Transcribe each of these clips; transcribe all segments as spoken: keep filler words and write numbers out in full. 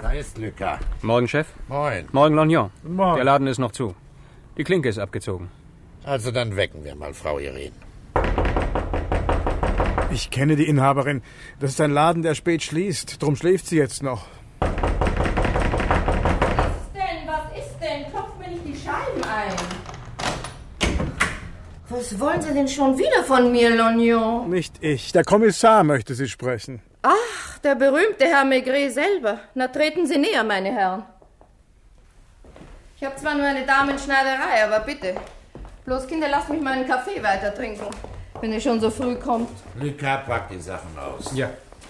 Da ist Lucas. Morgen, Chef. Moin. Morgen, Lognon. Morgen. Der Laden ist noch zu. Die Klinke ist abgezogen. Also dann wecken wir mal Frau Irene. Ich kenne die Inhaberin. Das ist ein Laden, der spät schließt. Drum schläft sie jetzt noch. Was denn? Was ist denn? Klopft mir nicht die Scheiben ein. Was wollen Sie denn schon wieder von mir, Lognon? Nicht ich. Der Kommissar möchte Sie sprechen. Ach, der berühmte Herr Maigret selber. Na, treten Sie näher, meine Herren. Ich habe zwar nur eine Damenschneiderei, aber bitte. Bloß, Kinder, lasst mich meinen Kaffee weiter trinken, wenn ihr schon so früh kommt. Lucas packt die Sachen aus. Ja.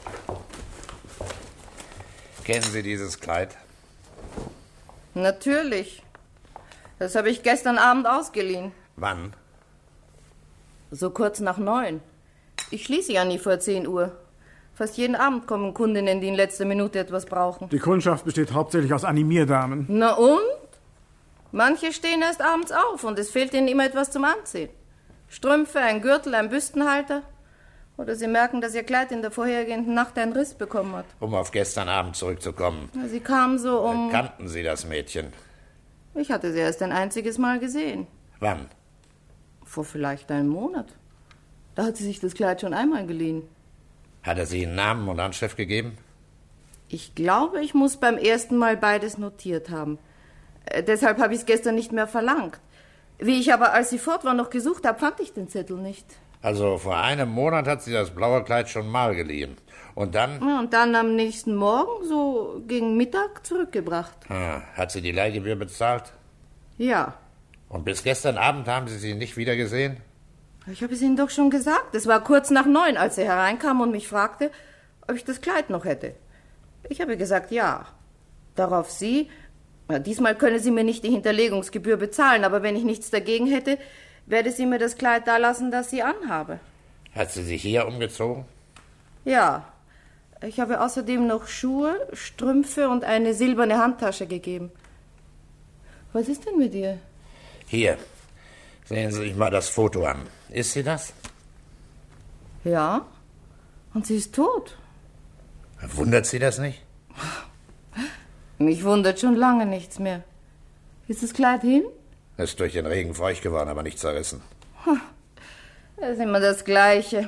Kennen Sie dieses Kleid? Natürlich. Das habe ich gestern Abend ausgeliehen. Wann? So kurz nach neun. Ich schließe ja nie vor zehn Uhr. Fast jeden Abend kommen Kundinnen, die in letzter Minute etwas brauchen. Die Kundschaft besteht hauptsächlich aus Animierdamen. Na und? Manche stehen erst abends auf und es fehlt ihnen immer etwas zum Anziehen. Strümpfe, ein Gürtel, ein Büstenhalter. Oder sie merken, dass ihr Kleid in der vorhergehenden Nacht einen Riss bekommen hat. Um auf gestern Abend zurückzukommen. Na, sie kam so um... Kannten Sie das Mädchen? Ich hatte sie erst ein einziges Mal gesehen. Wann? Vor vielleicht einem Monat. Da hat sie sich das Kleid schon einmal geliehen. Hat er Sie einen Namen und Anschrift gegeben? Ich glaube, ich muss beim ersten Mal beides notiert haben. Äh, deshalb habe ich es gestern nicht mehr verlangt. Wie ich aber, als sie fort war, noch gesucht habe, fand ich den Zettel nicht. Also vor einem Monat hat sie das blaue Kleid schon mal geliehen. Und dann? Ja, und dann am nächsten Morgen, so gegen Mittag, zurückgebracht. Ah, hat sie die Leihgebühr bezahlt? Ja. Und bis gestern Abend haben Sie sie nicht wieder gesehen? Ich habe es Ihnen doch schon gesagt. Es war kurz nach neun, als er hereinkam und mich fragte, ob ich das Kleid noch hätte. Ich habe gesagt, ja. Darauf sie, na, diesmal könne sie mir nicht die Hinterlegungsgebühr bezahlen, aber wenn ich nichts dagegen hätte, werde sie mir das Kleid da lassen, das sie anhabe. Hat sie sich hier umgezogen? Ja. Ich habe außerdem noch Schuhe, Strümpfe und eine silberne Handtasche gegeben. Was ist denn mit ihr? Hier, sehen Sie sich mal das Foto an. Ist sie das? Ja. Und sie ist tot. Wundert Sie das nicht? Mich wundert schon lange nichts mehr. Ist das Kleid hin? Ist durch den Regen feucht geworden, aber nicht zerrissen. Das ist immer das Gleiche.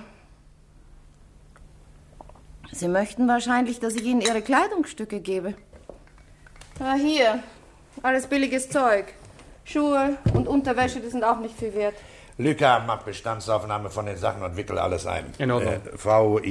Sie möchten wahrscheinlich, dass ich Ihnen Ihre Kleidungsstücke gebe. Ah, hier. Alles billiges Zeug. Schuhe und Unterwäsche, die sind auch nicht viel wert. Lucas macht Bestandsaufnahme von den Sachen und wickelt alles ein. In Ordnung. Äh, Frau